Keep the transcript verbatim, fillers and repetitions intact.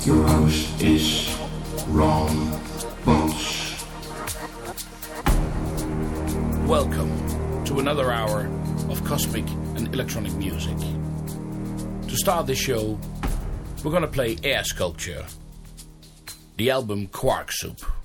Your host is Ron Boss. Welcome to another hour of cosmic and electronic music. To start this show, we're gonna play Air Sculpture, the album Quark Soup.